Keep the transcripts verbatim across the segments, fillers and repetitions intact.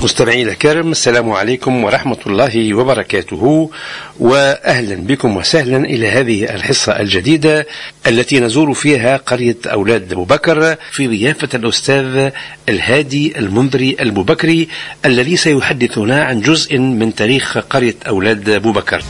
مستمعين الكرام، السلام عليكم ورحمة الله وبركاته، وأهلا بكم وسهلا إلى هذه الحصة الجديدة التي نزور فيها قرية أولاد أبو بكر في ضيافة الأستاذ الهادي المنذري البوبكري الذي سيحدثنا عن جزء من تاريخ قرية أولاد أبو بكر.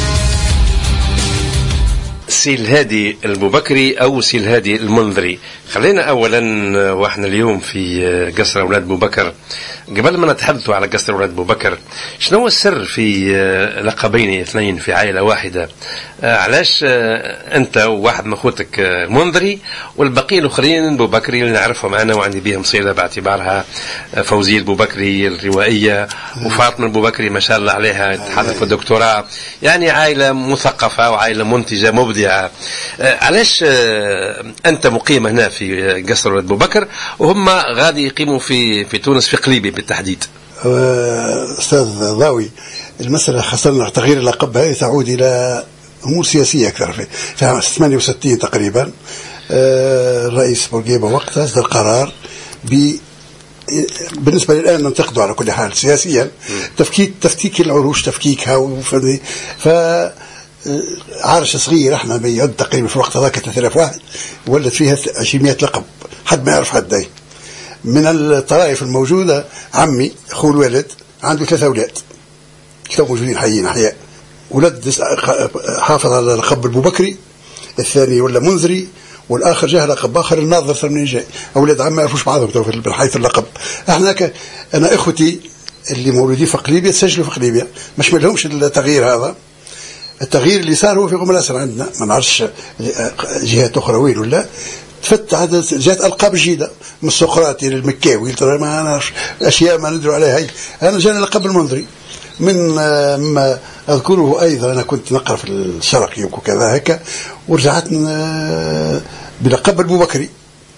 سي الهادي البوبكري أو سي الهادي المنذري، خلينا أولا وإحنا اليوم في قصر أولاد أبو بكر، قبل ما نتحدث على قصر أولاد أبو بكر، شنو هو السر في لقبين اثنين في عائلة واحدة؟ علاش أنت وواحد من أخوتك المنذري والبقية الآخرين أبو بكري اللي نعرفهم أنا وعندي بهم صلة باعتبارها فوزية أبو بكري الروائية وفاطمة أبو بكري ما شاء الله عليها تحضر في الدكتوراه، يعني عائلة مثقفة وعائلة منتجة مبدعة. علاش أنت مقيم هنا في قصر أولاد أبو بكر وهم غادي يقيموا في في تونس في قليبي بالتحديد؟ أستاذ ضاوي، المسألة حصلنا تغيير اللقب هذه تعود إلى أمور سياسية أكثر. في في ثمانية وستين تقريبا الرئيس بورقيبة وقتها أصدر قرار ب بالنسبة للآن ننتقده على كل حال سياسيا تفكيك تفكيك العروش تفكيكها، ف عرش صغير احنا بيعد تقريبا في الوقت هذاك ثلاثة آلاف واحد ولد فيها عشرين لقب، حد ما يعرف حد. اي من الطرائف الموجودة عمي أخو الولد عنده ثلاثة أولاد كانوا موجودين حيين أحياء، ولد حافظ على لقب البوبكري، الثاني ولا منذري، والآخر جاه لقب آخر الناظر ثمانين جاي. أولاد عم ما يعرفوش بعضهم من حيث اللقب. احنا ك... أنا إخوتي اللي مولودين في قليبية تسجلوا في قليبية، مش ملهمش التغيير هذا. التغيير اللي صار هو في قم الأسر عندنا، ما نعرفش جهات أخرى وين ولا تفتح جات ألقاب جديدة من السقراطي للمكاوي، ترى ما نعرفش أشياء ما ندروا عليها. هي أنا جاني لقب المنذري من ما أذكره أيضا. أنا كنت نقرأ في الشرقي وكذا هكا، ورجعت بلقب البوبكري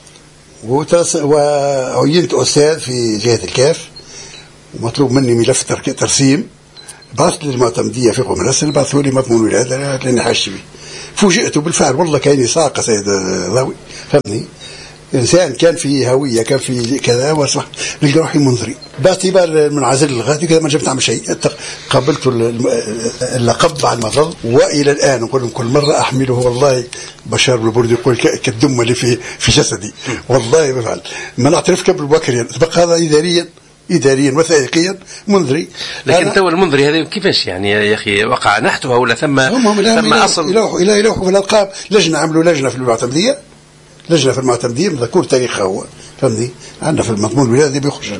وعينت أستاذ في جهة الكاف ومطلوب مني ملف ترسيم. بعثت للمعتمدية في قوم الأسر، بعثوا لي مضمون ولادة لأني حاش بي. فوجئت بالفعل والله كأني ساقة سيد ضاوي، فهمني، إنسان كان في هوية كان في كذا وأصبح نلقى روحي منذري باعتبار المنعزل الغادي كذا ما جبت عم شيء. قبلت اللقب بعد ما ظل وإلى الآن نقول كل مرة أحمله. والله بشار بن برد يقول كالدم اللي في في جسدي، والله بفعل ما نعترف كبر بكري تبقى هذا إداريا إداريا وثائقيا منذري. لكن تو المنذري هذا كيفاش يعني يا أخي وقع نحتها ولا ثم ثم أصل إلى يلوحوا في الألقاب؟ لجنة عملوا لجنة في المعتمدية، لجنة في المعتمدية مذكور تاريخها هو، فهمني، عندنا في المضمون الولادي بيخرج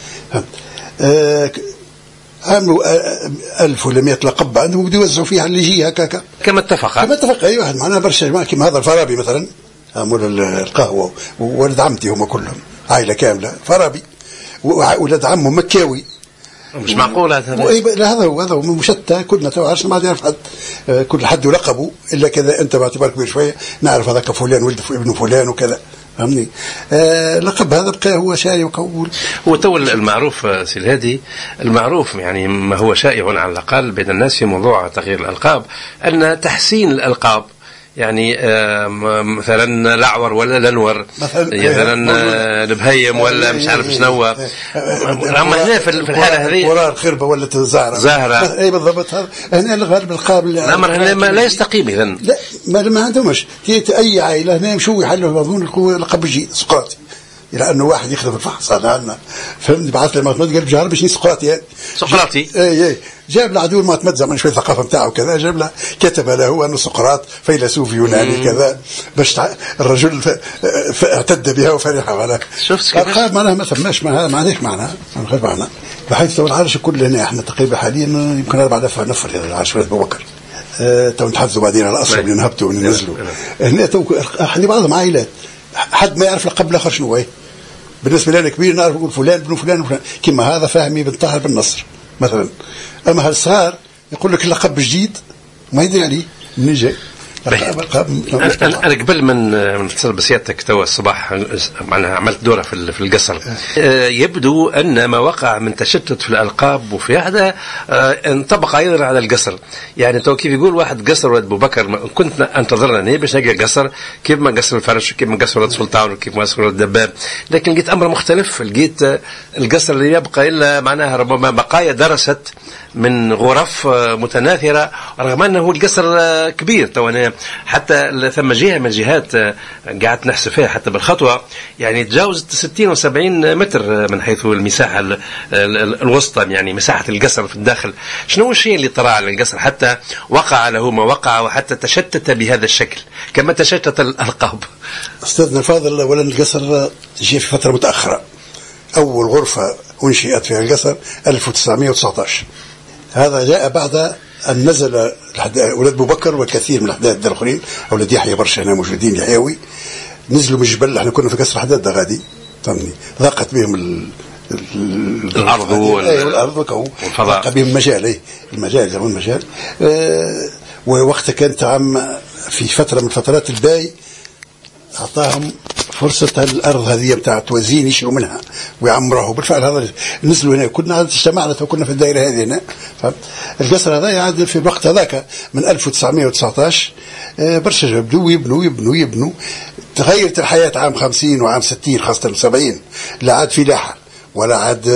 آه عملوا ألف ولا مئة لقب عندهم وبدوا يوزعوا فيها اللي يجي هكاك كما اتفق كما اتفق أي واحد معنا برشا كما هذا الفارابي مثلا عمل القهوة وولد عمتي هم كلهم عائلة كاملة فارابي، وولد عمه مكاوي. مش معقول هذا. لا هذا هو هذا هو مشتى كلنا تو عرسنا ما يعرف حد، كل حد ولقبه إلا كذا. أنت باعتبار كبير شوية نعرف هذاك فلان ولد ابن فلان وكذا، فهمني. آه لقب هذا بقى هو شائع وقول. هو تو المعروف سي الهادي، المعروف يعني ما هو شائع على الأقل بين الناس في موضوع تغيير الألقاب أن تحسين الألقاب، يعني مثلا الأعور ولا الأنور، مثلا البهيم ولا مش عارف شنو. أما هنا في الحالة هذه ورار خربة ولا زهرة زهرة أي بالضبط. هذا هنا الغالب القابل الأمر هنا ما لا يستقيم. إذن لا ما ما عندهمش أي عائلة هنا يمشوا يحلوا مضمون لقب الجي سقراطي، إلى أنه واحد يخدم في الفحص هذا عندنا، فهمني. بعث لي معتمد قال بجار باش سقراطي سقراطي اي اي جاب له عدو المعتمد زمان شويه الثقافه نتاعو كذا، جاب له كتب له انه سقراط فيلسوف يوناني كذا باش الرجل اعتد بها وفرح على شفت كيف معناها ما ثماش ما معناش معناها غير معناها. بحيث تو العرش كله هنا احنا تقريبا حاليا يمكن أربعة آلاف نفر العرش ولاد أبو بكر. أه تو نتحدثوا بعدين على الاصل اللي نهبطوا وننزلوا هنا تو احنا بعضهم عائلات حد ما يعرف لقب الاخر شنو هو. بالنسبه لنا كبير نعرف نقول فلان بن فلان وفلان، كما هذا فهمي بن طاهر بن نصر مثلا. اما هالصغار يقول لك اللقب الجديد ما يدري عليه من جاي، أنا أنا قبل من من اتصل بسيادتك توا الصباح معناها عملت دورة في في القصر. يبدو أن ما وقع من تشتت في الألقاب وفي هذا انطبق أيضا على القصر. يعني تو كيف يقول واحد قصر ولد أبو بكر، كنت أنتظرني باش نلقى قصر كيف ما قصر الفرش، كيف ما قصر ولد سلطان، وكيف ما قصر ولد الدباب، لكن لقيت أمر مختلف. لقيت القصر اللي يبقى إلا معناها ربما بقايا درست من غرف متناثرة، رغم أنه القصر كبير. تو أنا حتى ثم جهة من الجهات قعدت نحسب فيها حتى بالخطوة، يعني تجاوزت ستين وسبعين متر من حيث المساحة الوسطى، يعني مساحة القصر في الداخل. شنو الشيء اللي طرأ على القصر حتى وقع له ما وقع، وحتى تشتت بهذا الشكل كما تشتت الألقاب؟ أستاذنا الفاضل، أولا القصر جاء في فترة متأخرة. أول غرفة أنشئت فيها القصر ألف وتسعمائة وتسعة عشر. هذا جاء بعد أن نزل أولاد أبو بكر وكثير من الأحداث الآخرين، أولاد يحيى برشا هنا موجودين، يحيوي نزلوا من الجبل. احنا كنا في قصر حداد غادي فهمني، ضاقت بهم ال... الأرض والأرض والفضاء، ضاق بهم المجال، اي المجال زمان المجال. أه ووقتها كانت عام في فترة من فترات الباي أعطاهم فرصة الأرض هذه بتاع توزين يشروا منها ويعمروه. بالفعل هذا نزلوا هنا، كنا اجتمعنا فكنا في الدائرة هذه هنا. القصر هذا يعد في الوقت هذاك من ألف وتسعمائة وتسعة عشر برشا يبنوا يبنوا يبنوا يبنوا. تغيرت الحياة عام خمسين وعام ستين خاصة سبعين، لا عاد في لاحة ولا عاد